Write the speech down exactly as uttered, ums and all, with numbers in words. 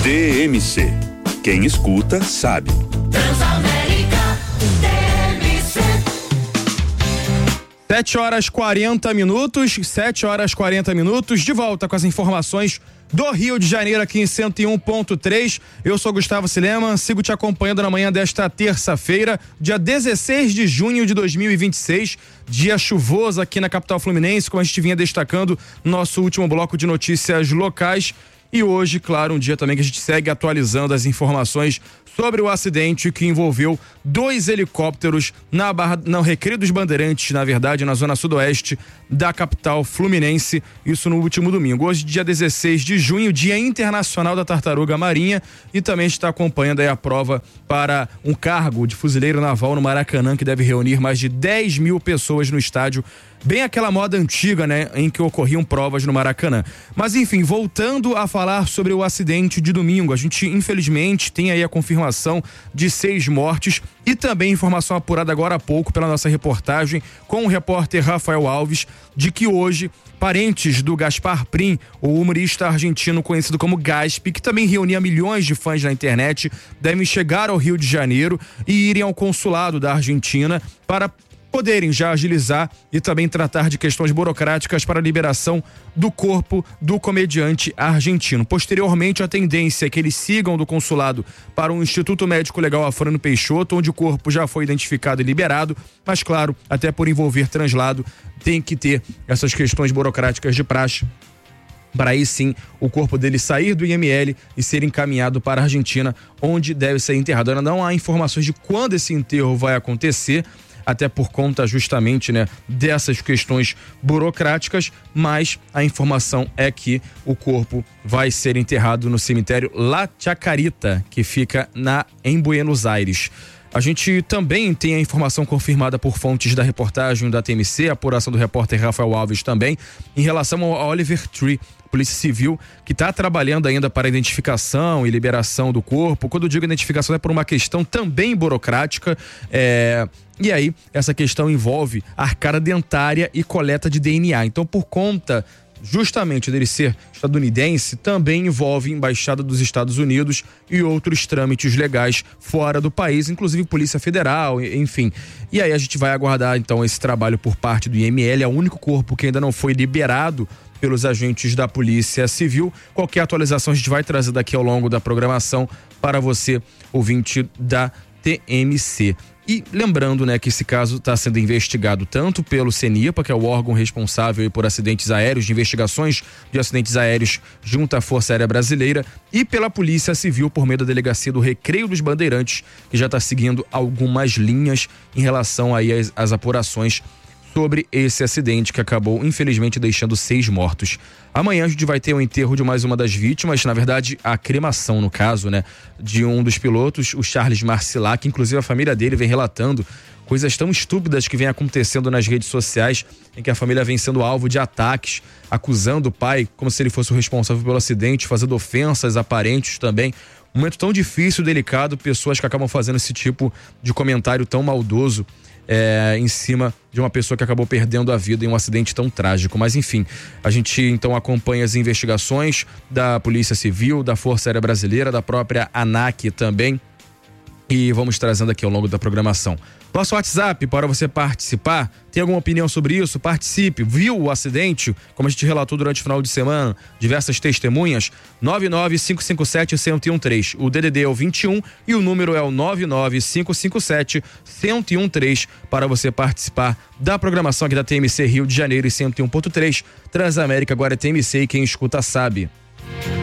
T M C. Quem escuta sabe. Transamérica T M C. sete horas quarenta minutos, sete horas quarenta minutos, de volta com as informações do Rio de Janeiro aqui em cento e um ponto três. Eu sou Gustavo Silema, sigo te acompanhando na manhã desta terça-feira, dia dezesseis de junho de dois mil e vinte e seis, dia chuvoso aqui na capital fluminense, como a gente vinha destacando no nosso último bloco de notícias locais. E hoje, claro, um dia também que a gente segue atualizando as informações sobre o acidente que envolveu dois helicópteros na Barra, no Recreio dos Bandeirantes, na verdade, na zona sudoeste da capital fluminense, isso no último domingo. Hoje, dia dezesseis de junho, Dia Internacional da Tartaruga Marinha, e também está acompanhando aí a prova para um cargo de fuzileiro naval no Maracanã, que deve reunir mais de dez mil pessoas no estádio, bem aquela moda antiga, né, em que ocorriam provas no Maracanã. Mas enfim, voltando a falar sobre o acidente de domingo, a gente infelizmente tem aí a confirmação de seis mortes e também informação apurada agora há pouco pela nossa reportagem com o repórter Rafael Alves, de que hoje parentes do Gaspar Prim, o humorista argentino conhecido como Gasp, que também reunia milhões de fãs na internet, devem chegar ao Rio de Janeiro e irem ao consulado da Argentina para poderem já agilizar e também tratar de questões burocráticas para a liberação do corpo do comediante argentino. Posteriormente, a tendência é que eles sigam do consulado para o Instituto Médico Legal Afrânio Peixoto, onde o corpo já foi identificado e liberado, mas claro, até por envolver translado, tem que ter essas questões burocráticas de praxe para aí sim o corpo dele sair do I M L e ser encaminhado para a Argentina, onde deve ser enterrado. Ainda não há informações de quando esse enterro vai acontecer, até por conta justamente, né, dessas questões burocráticas, mas a informação é que o corpo vai ser enterrado no cemitério La Chacarita, que fica na, em Buenos Aires. A gente também tem a informação confirmada por fontes da reportagem da T M C, a apuração do repórter Rafael Alves também, em relação ao Oliver Tree, Polícia Civil, que está trabalhando ainda para a identificação e liberação do corpo. Quando eu digo identificação é por uma questão também burocrática, é... e aí essa questão envolve arcada dentária e coleta de D N A. Então, por conta justamente dele ser estadunidense, também envolve Embaixada dos Estados Unidos e outros trâmites legais fora do país, inclusive Polícia Federal, enfim. E aí a gente vai aguardar então esse trabalho por parte do I M L, é o único corpo que ainda não foi liberado pelos agentes da Polícia Civil. Qualquer atualização a gente vai trazer daqui ao longo da programação para você, ouvinte da T M C. E lembrando, né, que esse caso está sendo investigado tanto pelo CENIPA, que é o órgão responsável por acidentes aéreos, de investigações de acidentes aéreos junto à Força Aérea Brasileira, e pela Polícia Civil por meio da Delegacia do Recreio dos Bandeirantes, que já está seguindo algumas linhas em relação aí às, às apurações sobre esse acidente que acabou, infelizmente, deixando seis mortos. Amanhã a gente vai ter o enterro de mais uma das vítimas, na verdade, a cremação, no caso, né, de um dos pilotos, o Charles Marcilac, inclusive a família dele vem relatando coisas tão estúpidas que vem acontecendo nas redes sociais, em que a família vem sendo alvo de ataques, acusando o pai como se ele fosse o responsável pelo acidente, fazendo ofensas a parentes também. Um momento tão difícil, delicado, pessoas que acabam fazendo esse tipo de comentário tão maldoso É, em cima de uma pessoa que acabou perdendo a vida em um acidente tão trágico. Mas enfim, a gente então acompanha as investigações da Polícia Civil, da Força Aérea Brasileira, da própria ANAC também, e vamos trazendo aqui ao longo da programação. Nosso WhatsApp para você participar, tem alguma opinião sobre isso? Participe. Viu o acidente? Como a gente relatou durante o final de semana, diversas testemunhas, nove nove cinco cinco sete um zero um três. O D D D é o vinte e um e o número é o nove nove cinco cinco sete um zero um três para você participar da programação aqui da T M C Rio de Janeiro e cento e um ponto três. Transamérica agora é T M C e quem escuta sabe.